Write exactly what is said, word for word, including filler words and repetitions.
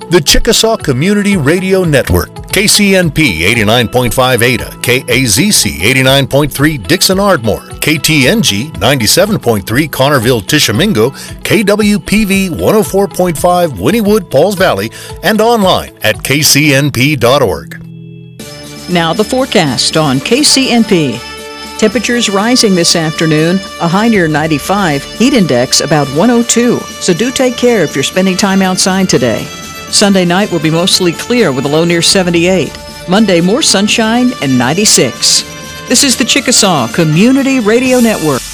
The Chickasaw Community Radio Network, K C N P eighty-nine point five Ada, K A Z C eighty-nine point three Dixon Ardmore, K T N G ninety-seven point three Connerville Tishomingo, K W P V one oh four point five Wynnewood Pauls Valley, and online at k c n p dot org. Now the forecast on K C N P. Temperatures rising this afternoon, a high near ninety-five, heat index about one oh two, so do take care if you're spending time outside today. Sunday night will be mostly clear with a low near seventy-eight. Monday, more sunshine and ninety-six. This is the Chickasaw Community Radio Network.